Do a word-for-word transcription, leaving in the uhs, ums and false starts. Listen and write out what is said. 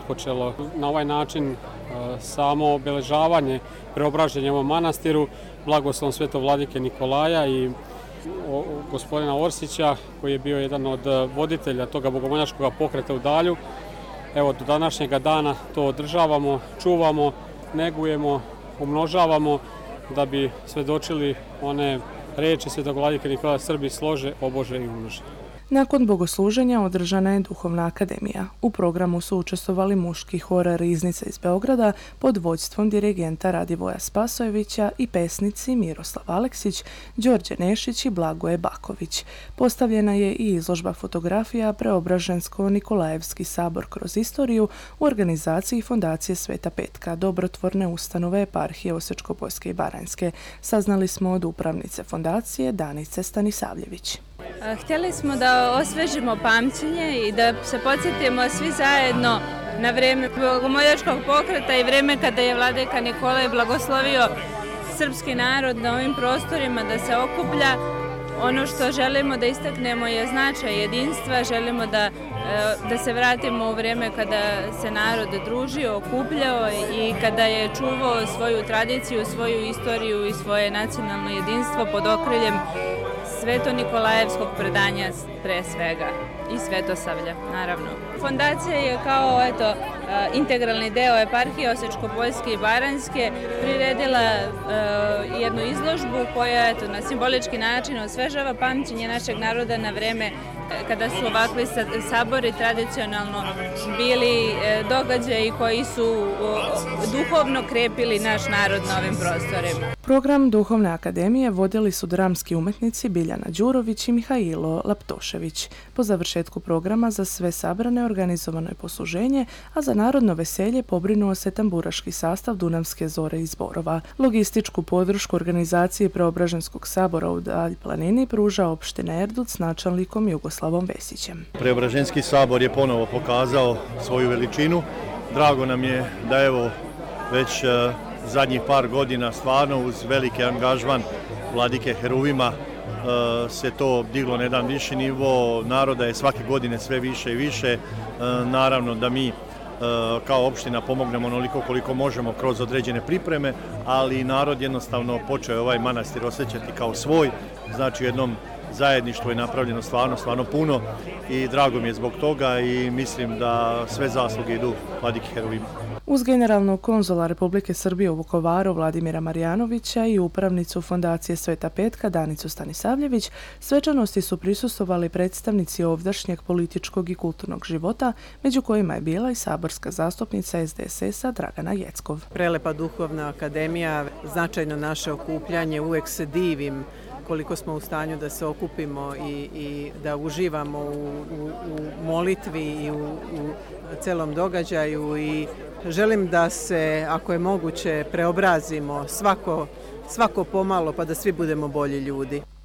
započelo na ovaj način samo obeležavanje preobraženja u manastiru blagoslovom svetovladike Nikolaja i gospodina Orsića, koji je bio jedan od voditelja toga bogomoljačkog pokreta u Dalju. Evo, do današnjega dana to održavamo, čuvamo, negujemo, umnožavamo da bi svedočili one reči svetovladike Nikolaja: Srbi slože, obože i umnože. Nakon bogosluženja održana je duhovna akademija. U programu su učestvovali muški hor Riznica iz Beograda pod vođstvom dirigenta Radivoja Spasojevića i pesnici Miroslav Aleksić, Đorđe Nešić i Blagoje Baković. Postavljena je i izložba fotografija Preobražensko-Nikolajevski sabor kroz istoriju u organizaciji Fondacije Sveta Petka, dobrotvorne ustanove eparhije Osječko-Poljske i Baranjske. Saznali smo od upravnice fondacije Danice Stanisavljević. Htjeli smo da osvežimo pamćenje i da se podsjetimo svi zajedno na vrijeme bogomoljačkog pokreta i vrijeme kada je vladika Nikolaj blagoslovio srpski narod na ovim prostorima da se okuplja. Ono što želimo da istaknemo je značaj jedinstva, želimo da, da se vratimo u vrijeme kada se narod družio, okupljao i kada je čuvao svoju tradiciju, svoju istoriju i svoje nacionalno jedinstvo pod okriljem Sveto-Nikolajevskog predanja pre svega i Svetosavlja, naravno. Fondacija je kao eto, integralni deo eparhije Osječko-Poljske i Baranjske priredila uh, jednu izložbu koja eto, na simbolički način osvežava pamćenje našeg naroda na vreme kada su ovakvi sabori tradicionalno bili događaji koji su duhovno krepili naš narod na ovim prostorima. Program Duhovne akademije vodili su dramski umetnici Biljana Đurović i Mihailo Laptošević. Po završetku programa za sve sabrane organizovano je posluženje, a za narodno veselje pobrinuo se tamburaški sastav Dunavske zore iz Borova. Logističku podršku organizaciji Preobraženskog sabora u Dalj planini pruža opština Erdut s načelnikom Jugoslavom Vesićem. Preobraženski sabor je ponovo pokazao svoju veličinu. Drago nam je da evo već zadnjih par godina stvarno uz veliki angažman vladike Heruvima se to diglo na jedan viši nivo, naroda je svake godine sve više i više. Naravno da mi kao opština pomognemo onoliko koliko možemo kroz određene pripreme, ali narod jednostavno počeo ovaj manastir osjećati kao svoj, znači u jednom zajedništvu je napravljeno stvarno, stvarno puno i drago mi je zbog toga i mislim da sve zasluge idu vladiki Heruvima. Uz generalnog konzula Republike Srbije u Vukovaru Vladimira Marjanovića i upravnicu Fondacije Sveta Petka Danicu Stanisavljević, svečanosti su prisustvovali predstavnici ovdašnjeg političkog i kulturnog života, među kojima je bila i saborska zastupnica S D S S-a Dragana Jeckov. Prelepa duhovna akademija, značajno naše okupljanje, uvek se divim koliko smo u stanju da se okupimo i, i da uživamo u, u, u molitvi i u, u celom događaju i želim da se, ako je moguće, preobrazimo svako, svako pomalo pa da svi budemo bolji ljudi.